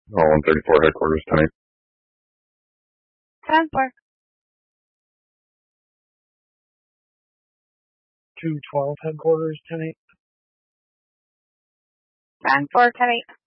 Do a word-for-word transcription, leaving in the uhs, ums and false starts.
Oh, one thirty-four headquarters, ten eight. ten four. two twelve headquarters, ten eight. ten four, ten eight.